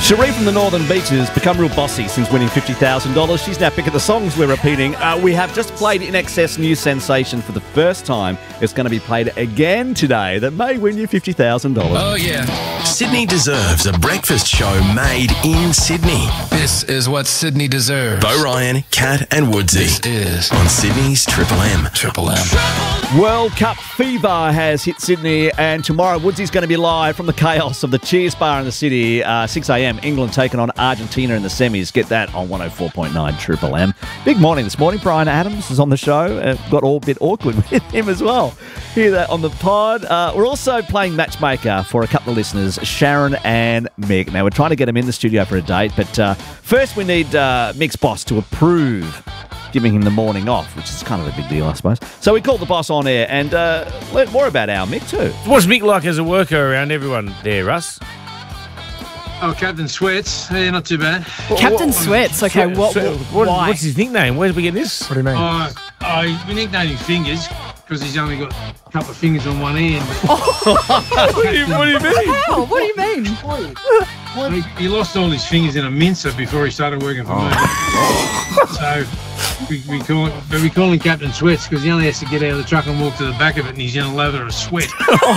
Cherie from the Northern Beaches become real bossy since winning $50,000. She's now picking the songs we're repeating. We have just played In Excess New Sensation for the first time. It's going to be played again today. That may win you $50,000. Oh, yeah. Sydney deserves a breakfast show made in Sydney. This is what Sydney deserves. Bo Ryan, Kat and Woodsy. This is on Sydney's Triple M. Triple M. World Cup fever has hit Sydney, and tomorrow Woodsy's going to be live from the chaos of the Cheers Bar in the city. 6 a.m. England taking on Argentina in the semis. Get that on 104.9 Triple M. Big morning this morning. Brian Adams is on the show. Got all a bit awkward with him as well. Hear that on the pod. We're also playing Matchmaker for a couple of listeners, Sharon and Mick. Now, we're trying to get them in the studio for a date, but first we need Mick's boss to approve giving him the morning off, which is kind of a big deal, I suppose. So we called the boss on air and learned more about our Mick too. What's Mick like as a worker around everyone there, Russ? Oh, Captain Sweats. Yeah, not too bad. Captain Sweats. Okay, why? What's his nickname? Where did we get this? What do you mean? We nicknamed him Fingers because he's only got a couple of fingers on one hand. What do you mean? How? What do you mean? He lost all his fingers in a mincer before he started working for me. So we call him Captain Sweats because he only has to get out of the truck and walk to the back of it and he's in a lather of sweat.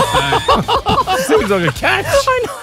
Seems like a catch. I know.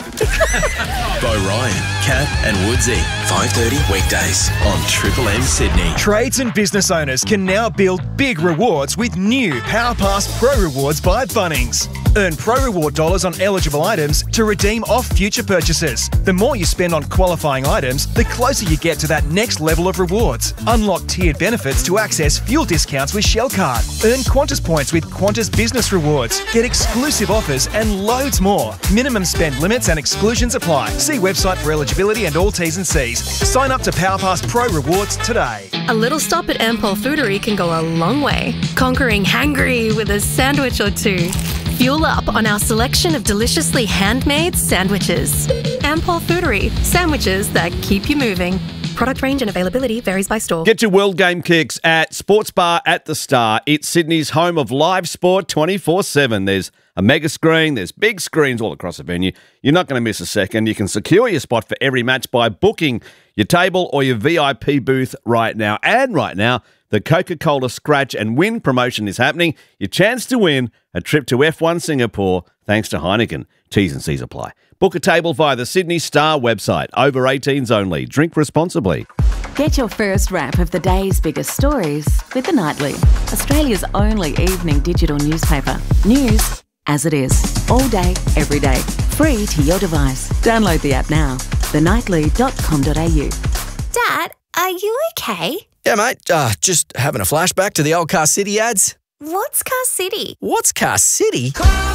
Bo Ryan, Kat and Woodsy. 5:30 weekdays on Triple M Sydney. Trades and business owners can now build big rewards with new PowerPass Pro Rewards by Bunnings. Earn Pro Reward dollars on eligible items to redeem off future purchases. The more you spend on qualifying items, the closer you get to that next level of rewards. Unlock tiered benefits to access fuel discounts with Shell Card. Earn Qantas points with Qantas Business Rewards. Get exclusive offers and loads more. Minimum spend limits and exclusions apply. See website for eligibility and all T's and C's. Sign up to PowerPass Pro Rewards today. A little stop at Ampol Foodery can go a long way, conquering hangry with a sandwich or two. Fuel up on our selection of deliciously handmade sandwiches. Ampol Foodery, sandwiches that keep you moving. Product range and availability varies by store. Get your World Game kicks at Sports Bar at the Star. It's Sydney's home of live sport 24/7. There's a mega screen, there's big screens all across the venue. You're not going to miss a second. You can secure your spot for every match by booking your table or your VIP booth right now. And right now, the Coca-Cola Scratch and Win promotion is happening. Your chance to win a trip to F1 Singapore thanks to Heineken. T's and C's apply. Book a table via the Sydney Star website. Over 18s only. Drink responsibly. Get your first wrap of the day's biggest stories with The Nightly, Australia's only evening digital newspaper. News as it is. All day, every day. Free to your device. Download the app now. thenightly.com.au. Dad, are you okay? Yeah, mate. Just having a flashback to the old Car City ads. What's Car City? What's Car City? Car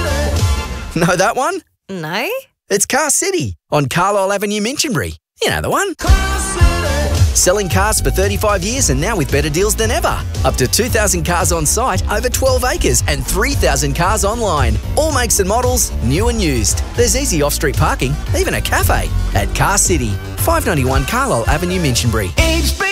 City. Know that one? No. It's Car City on Carlisle Avenue, Minchinbury. You know the one. Car City. Selling cars for 35 years and now with better deals than ever. Up to 2,000 cars on site, over 12 acres and 3,000 cars online. All makes and models, new and used. There's easy off-street parking, even a cafe at Car City. 591 Carlisle Avenue, Minchinbury.